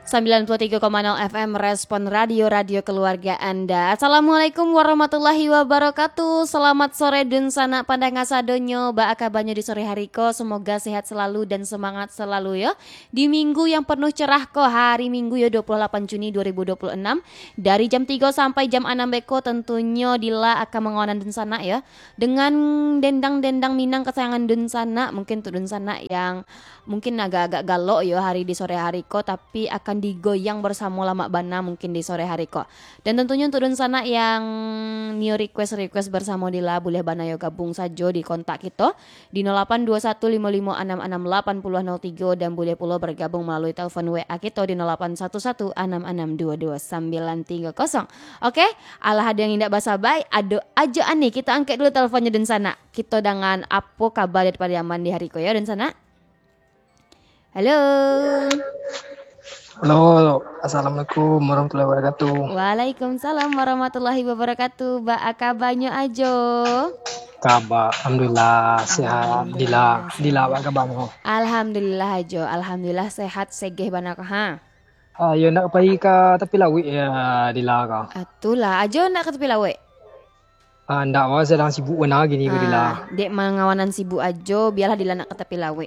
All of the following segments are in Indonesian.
93,0 FM Respon Radio keluarga Anda. Assalamualaikum warahmatullahi wabarakatuh. Selamat sore dun sana pandang asadonyo ba akabanyo di sore hari ko. Semoga sehat selalu dan semangat selalu ya. Di minggu yang penuh cerah ko, hari Minggu ya 28 Juni 2026. Dari jam 3 sampai jam 6 beko tentunya Dila akan mengawanan dun sana ya. Dengan dendang-dendang Minang kesayangan dun sana. Mungkin tuh dun sana yang mungkin agak-agak galo ya hari di sore hari ko, tapi akan digoyang bersama lama bana mungkin di sore hari ko. Dan tentunya untuk dun sana yang new request bersama Dila boleh bana yo gabung saja di kontak kita di 082155668003 dan boleh pula bergabung melalui telepon WA kita di 081166222930. Oke, alah ada yang tidak basa-basi, ada aja nih kita angkat dulu teleponnya dun sana. Kita dengan apa kabar daripada Yaman di hari ko ya dun sana. Halo. Halo, assalamualaikum warahmatullahi wabarakatuh. Waalaikumsalam warahmatullahi wabarakatuh. Ba akabanyo ajo. Kabar, alhamdulillah sehat. Dila apa kabarnya? Alhamdulillah ajo. Alhamdulillah sehat segeh banaka ha. Ayo nak pergi ke tepi laut ya, Dila ka. Atulah ajo nak ke tepi laut. Ndak awak sedang sibuk mana gini ke Dila. Dek mengawanan sibuk ajo, biarlah Dila nak ke tepi laut.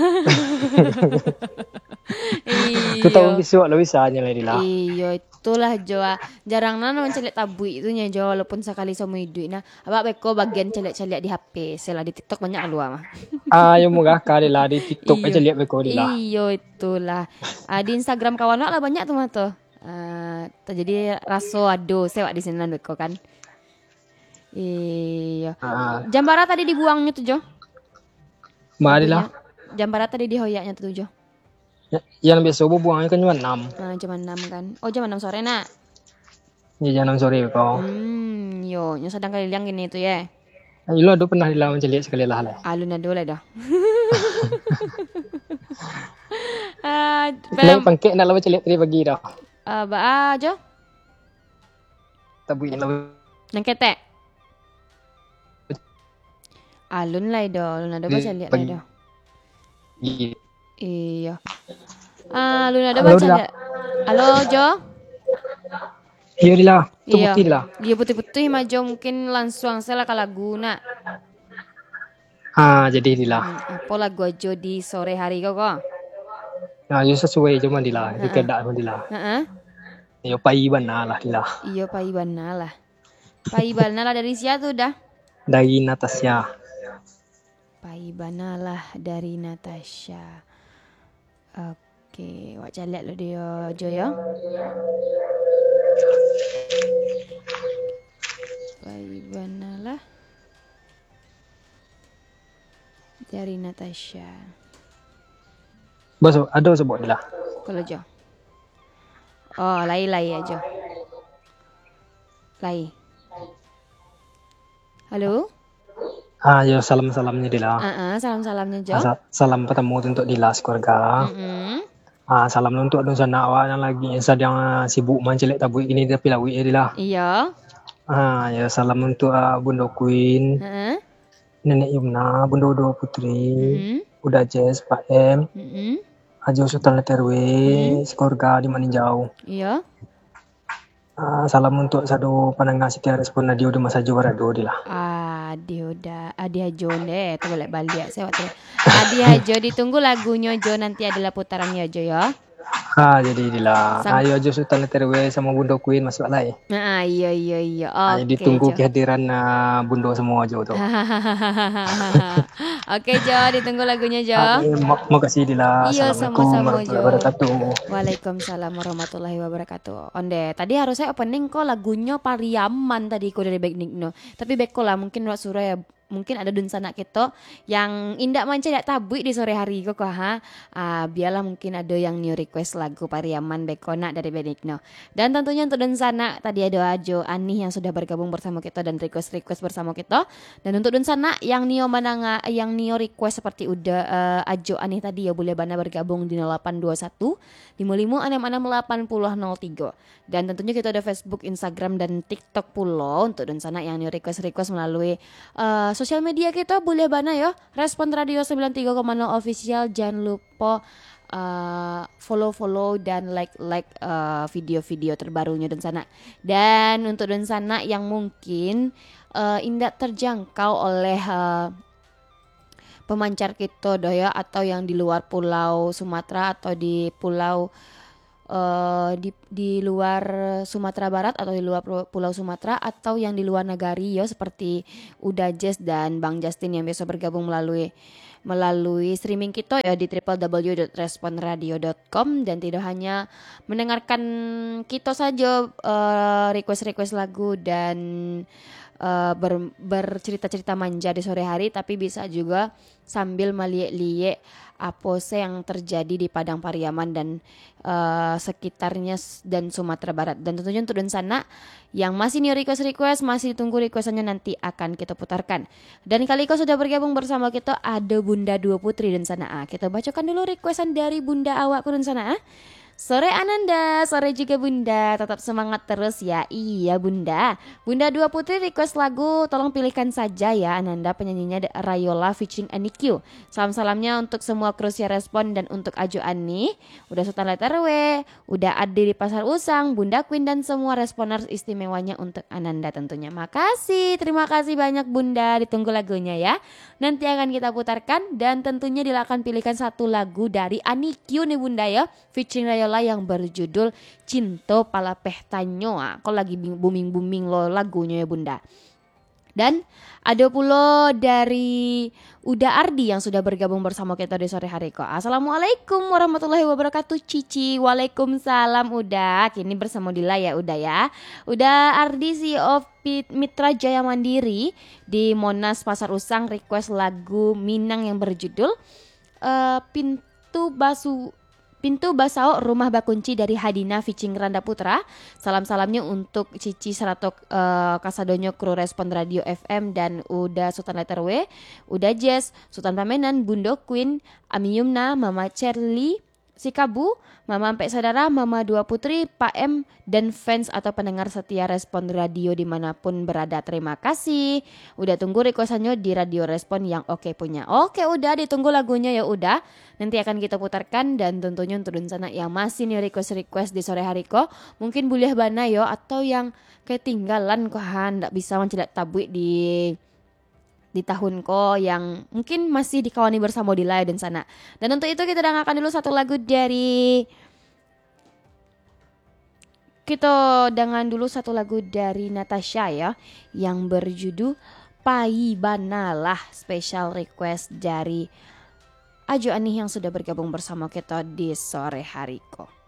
Ku tahu besok lah bisanya lah Dila. Iya itulah Jo. Jarang nana mencelik tabui itu nya Jo, walaupun sekali sama hidup nah. Abak beko bagian celik-celik di HP, sela di TikTok banyak keluar mah. Ayo munggah ka Dila di TikTok aja lihat beko Dila. Iya itulah. Di Instagram kawan lah banyak tuh mah tuh. Jadi raso ado sewa di sini beko kan. Iya. Jam barat tadi dibuangnya tuh Jo. Marilah. Jam barat tadi dihoyaknya tuh Jo. Yang biasa buangnya kan cuma 6. Cuma 6 kan. Oh jam 6 sore nak. Ya jam 6 sore kau. Yo, yang sedang kali liang gini tuh ya. Ayo lo ada pernah Dila mencelik sekali lah. Alun ada lah dah. Kalau pangkek nak lawan celik tadi pagi dah. Ba Jo. Tabui lawan. Nang ketek. Alun lah dah, alun ada baca lihat lah dah. Iya. Alun ada baca lihat. Halo Jo. Iya Dila, tu putih Dila. Dia putih-putih mah Jo, mungkin langsung saya kalau lagu nak. Jadi Dila. Apa lagu aja di sore hari kau? Nah, yo sesuai cuma Dila, di kedak pun Dila. Yo pai bana lah Dila. Iya pai bana lah. Pai bana lah dari siapa tuh dah? Dari Natasha. Pai bana lah dari Natasha. Oke, wak lihat lo dia Jo ya. Pai bana lah dari Natasha. Bos, ada sebut Dila. Kalau Jo. Oh, lai aja. Lai. Halo? Ya salam-salamnya Dila. Salam-salamnya Jo. Salam ketemu untuk Dila sekeluarga. Salam untuk dun sana awak yang lagi sedang sibuk mencelik tabui ini di Pilawi ya Dila. Iya. Ya salam untuk Bunda Queen. Nenek Yumna, Bunda Udo Putri. Udah Jess, Pak M. Ajo Sultan Leterwe, sekeluarga di Maninjau. Iya. Salam untuk satu pendengar setia respon radio di masa Jawarado Dila. Adi Hajo deh, tu boleh balik saya waktu. Adi Hajo ditunggu lagunya Jo, nanti adalah putarannya Jo ya. Jadi Dila. Ayo Ajo Sultan Leterwe sama Bunda Queen masuk lah ya. Iya. Ditunggu kehadiran Bunda semua Jo tuh. Oke Jo, ditunggu lagunya Jo. Makasih Dila. Iya, sama-sama Jo. Wabarakatuh. Waalaikumsalam warahmatullahi wabarakatuh. Onde, tadi harus saya opening kok lagunya Pariaman tadi kok dari Baik Nikno. Tapi beko lah mungkin wak surah ya. Mungkin ada dun sana kita yang indak mencari tabui di sore hari kok biarlah mungkin ada yang new request lagu Pariaman Bekona dari Benigno. Dan tentunya untuk dun sana tadi ada Ajo Ani yang sudah bergabung bersama kita dan request bersama kita. Dan untuk dun sana yang neo mananga yang neo request seperti udah Ajo Ani tadi ya boleh bana bergabung di 0821 55668003. Dan tentunya kita ada Facebook, Instagram dan TikTok pula untuk dun sana yang neo request melalui sosial media kita boleh bana ya. Respon Radio 93,0 official, jangan lupa follow dan like video-video terbarunya dan sana. Dan untuk dan sana yang mungkin indak terjangkau oleh pemancar kita doya, atau yang di luar pulau Sumatera atau di pulau di luar Sumatera Barat atau di luar pulau Sumatera, atau yang di luar negari ya, seperti Uda Jazz dan Bang Justin yang biasa bergabung melalui streaming kita ya di www.responradio.com. Dan tidak hanya mendengarkan kita saja request lagu dan bercerita-cerita manja di sore hari, tapi bisa juga sambil meliek-liek apa yang terjadi di Padang Pariaman dan sekitarnya dan Sumatera Barat. Dan tentunya untuk dan sana yang masih nih request masih tunggu requestannya, nanti akan kita putarkan. Dan kali kau sudah bergabung bersama kita ada Bunda Dua Putri dan sana. Kita bacakan dulu requestan dari Bunda awakku dan sana. Sore Ananda, sore juga Bunda, tetap semangat terus ya. Iya Bunda. Bunda Dua Putri request lagu, tolong pilihkan saja ya Ananda, penyanyinya Rayola featuring Anikyu. Salam-salamnya untuk semua kru Siar Respon dan untuk Aju Ani, udah Sultan Letter W, udah Adi di Pasar Usang, Bunda Queen dan semua responers istimewanya untuk Ananda tentunya. Makasih, terima kasih banyak Bunda, ditunggu lagunya ya. Nanti akan kita putarkan dan tentunya Dila akan pilihkan satu lagu dari Anikyu nih Bunda ya, featuring Rayola yang berjudul Cinto Palapeh Tanyo. Kok lagi booming lo lagunya ya Bunda. Dan ada pula dari Uda Ardi yang sudah bergabung bersama kita di sore hari kok. Assalamualaikum warahmatullahi wabarakatuh Cici. Waalaikumsalam Uda. Kini bersama Dila ya Uda ya. Uda Ardi CEO Mitra Jaya Mandiri di Monas Pasar Usang request lagu Minang yang berjudul Pintu Basao Rumah Bakunci dari Hadina featuring Randa Putra. Salam-salamnya untuk Cici Seratok Kasadonyo kru Respon Radio FM dan Uda Sultan Letter W, Uda Jazz, Sultan Pamenan, Bundo Queen, Ami Yumna, Mama Cherly, Sikabu, Mama Ampek Saudara, Mama Dua Putri, Pak M, dan fans atau pendengar setia Respon Radio dimanapun berada. Terima kasih. Udah tunggu requestannya di Radio Respon yang oke punya. Oke udah ditunggu lagunya ya udah. Nanti akan kita putarkan dan tentunya untuk sana yang masih nih request di sore hari kok. Mungkin boleh bana yo, atau yang ketinggalan kok ndak bisa mencilat tabuik di tahun ko yang mungkin masih dikawani bersama di live dan sana. Dan untuk itu kita dengarkan dulu satu lagu dari Natasha ya, yang berjudul Pai Banalah, special request dari Aju Anih yang sudah bergabung bersama kita di sore hari ko.